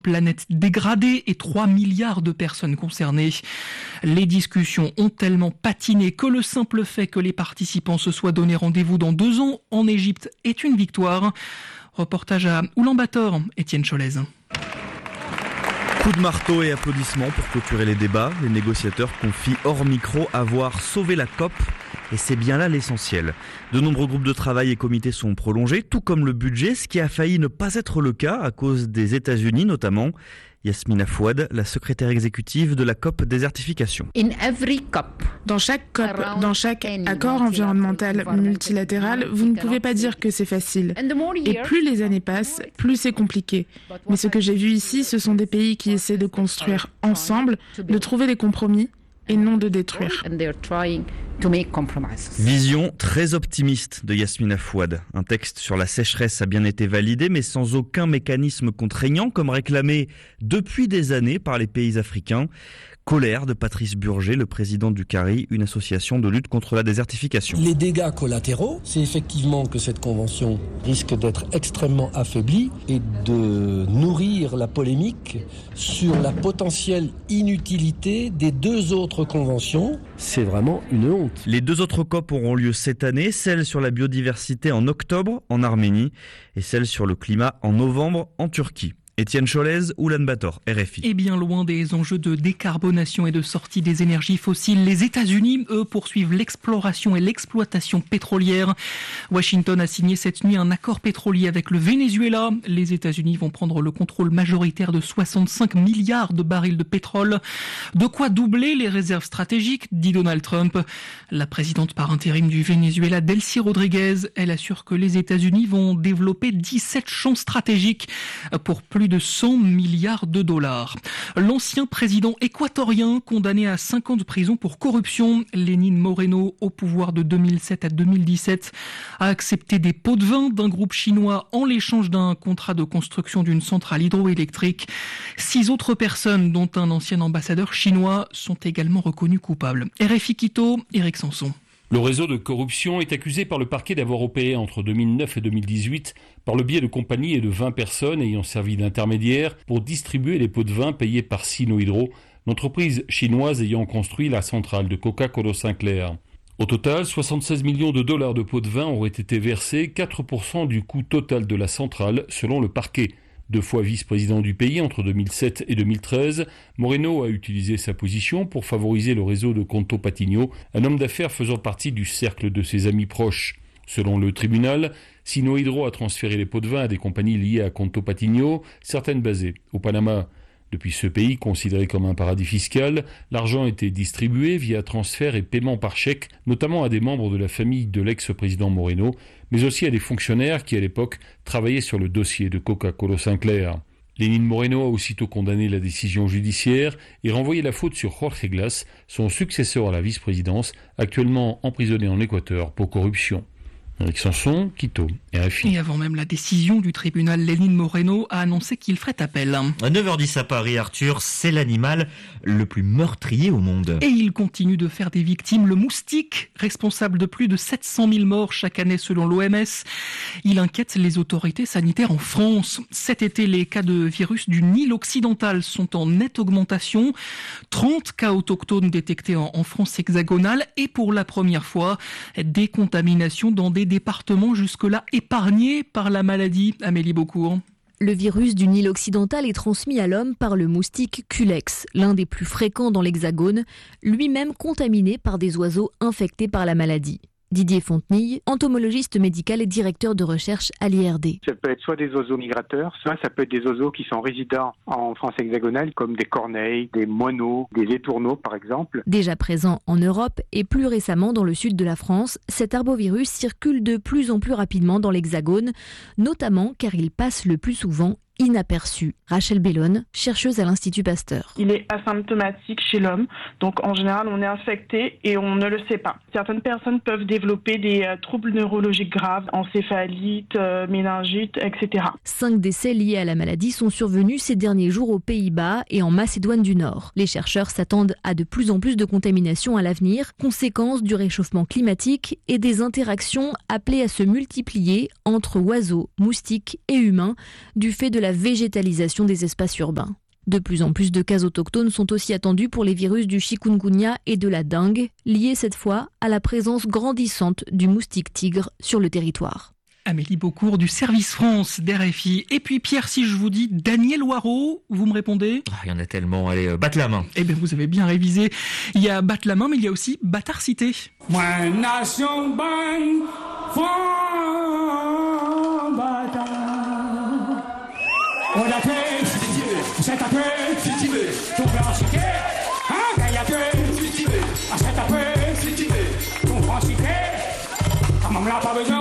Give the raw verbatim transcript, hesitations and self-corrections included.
Planète dégradée et trois milliards de personnes concernées. Les discussions ont tellement patiné que le simple fait que les participants se soient donné rendez-vous dans deux ans en Égypte est une victoire. Reportage à Oulan-Bator, Étienne Cholez. Coup de marteau et applaudissements pour clôturer les débats. Les négociateurs confient hors micro avoir sauvé la COP. Et c'est bien là l'essentiel. De nombreux groupes de travail et comités sont prolongés, tout comme le budget, ce qui a failli ne pas être le cas à cause des États-Unis notamment. Yasmina Fouad, la secrétaire exécutive de la COP Désertification. Dans chaque COP, dans chaque accord environnemental multilatéral, vous ne pouvez pas dire que c'est facile. Et plus les années passent, plus c'est compliqué. Mais ce que j'ai vu ici, ce sont des pays qui essaient de construire ensemble, de trouver des compromis et non de détruire. Vision très optimiste de Yasmina Fouad. Un texte sur la sécheresse a bien été validé, mais sans aucun mécanisme contraignant, comme réclamé depuis des années par les pays africains. Colère de Patrice Burger, le président du CARI, une association de lutte contre la désertification. Les dégâts collatéraux, c'est effectivement que cette convention risque d'être extrêmement affaiblie et de nourrir la polémique sur la potentielle inutilité des deux autres conventions. C'est vraiment une honte. Les deux autres COP auront lieu cette année, celle sur la biodiversité en octobre en Arménie et celle sur le climat en novembre en Turquie. Étienne Cholez, Oulan-Bator, R F I. Et bien loin des enjeux de décarbonation et de sortie des énergies fossiles, les États-Unis, eux, poursuivent l'exploration et l'exploitation pétrolière. Washington a signé cette nuit un accord pétrolier avec le Venezuela. Les États-Unis vont prendre le contrôle majoritaire de soixante-cinq milliards de barils de pétrole. De quoi doubler les réserves stratégiques, dit Donald Trump. La présidente par intérim du Venezuela, Delcy Rodriguez, elle assure que les États-Unis vont développer dix-sept champs stratégiques pour plus de cent milliards de dollars. L'ancien président équatorien condamné à cinq ans de prison pour corruption, Lénine Moreno, au pouvoir de deux mille sept à deux mille dix-sept, a accepté des pots de vin d'un groupe chinois en l'échange d'un contrat de construction d'une centrale hydroélectrique. Six autres personnes, dont un ancien ambassadeur chinois, sont également reconnues coupables. R F I Quito, Éric Sanson. Le réseau de corruption est accusé par le parquet d'avoir opéré entre deux mille neuf et deux mille dix-huit par le biais de compagnies et de vingt personnes ayant servi d'intermédiaires pour distribuer les pots de vin payés par Sinohydro, l'entreprise chinoise ayant construit la centrale de Coca-Cola Sinclair. Au total, soixante-seize millions de dollars de pots de vin auraient été versés, quatre pour cent du coût total de la centrale selon le parquet. Deux fois vice-président du pays entre deux mille sept et deux mille treize, Moreno a utilisé sa position pour favoriser le réseau de Conto Patinho, un homme d'affaires faisant partie du cercle de ses amis proches. Selon le tribunal, Sinohydro a transféré les pots de vin à des compagnies liées à Conto Patinho, certaines basées au Panama. Depuis ce pays, considéré comme un paradis fiscal, l'argent était distribué via transfert et paiement par chèque, notamment à des membres de la famille de l'ex-président Moreno, mais aussi à des fonctionnaires qui, à l'époque, travaillaient sur le dossier de Coca-Cola Sinclair. Lénine Moreno a aussitôt condamné la décision judiciaire et renvoyé la faute sur Jorge Glass, son successeur à la vice-présidence, actuellement emprisonné en Équateur pour corruption. Éric Sanson, Quito, R F I. Et avant même la décision du tribunal, Lénine Moreno a annoncé qu'il ferait appel. À neuf heures dix à Paris, Arthur, c'est l'animal le plus meurtrier au monde. Et il continue de faire des victimes. Le moustique, responsable de plus de sept cent mille morts chaque année selon l'O M S, il inquiète les autorités sanitaires en France. Cet été, les cas de virus du Nil occidental sont en nette augmentation. trente cas autochtones détectés en, en France hexagonale et pour la première fois, des contaminations dans des départements jusque-là épargnés par la maladie. Amélie Beaucourt. Le virus du Nil occidental est transmis à l'homme par le moustique Culex, l'un des plus fréquents dans l'Hexagone, lui-même contaminé par des oiseaux infectés par la maladie. Didier Fontenille, entomologiste médical et directeur de recherche à l'I R D. Ça peut être soit des oiseaux migrateurs, soit ça peut être des oiseaux qui sont résidents en France hexagonale, comme des corneilles, des moineaux, des étourneaux par exemple. Déjà présent en Europe et plus récemment dans le sud de la France, cet arbovirus circule de plus en plus rapidement dans l'Hexagone, notamment car il passe le plus souvent inaperçu. Rachel Bellone, chercheuse à l'Institut Pasteur. Il est asymptomatique chez l'homme, donc en général on est infecté et on ne le sait pas. Certaines personnes peuvent développer des euh, troubles neurologiques graves, encéphalite, euh, méningite, et cetera. Cinq décès liés à la maladie sont survenus ces derniers jours aux Pays-Bas et en Macédoine du Nord. Les chercheurs s'attendent à de plus en plus de contaminations à l'avenir, conséquence du réchauffement climatique et des interactions appelées à se multiplier entre oiseaux, moustiques et humains du fait de la la végétalisation des espaces urbains. De plus en plus de cas autochtones sont aussi attendus pour les virus du chikungunya et de la dengue, liés cette fois à la présence grandissante du moustique tigre sur le territoire. Amélie Beaucourt du service France d'R F I. Et puis Pierre, si je vous dis Daniel Waro, vous me répondez ? Il y en a tellement, allez, euh, batte la main. Eh bien, vous avez bien révisé. Il y a battre la main, mais il y a aussi bâtard cité. Moi, nation, bang, fond, bâtard. On a fait, c'est un peu, ton blanc cité, hein, gaillateur, c'est un peu, ton blanc cité, comme on l'a pas besoin.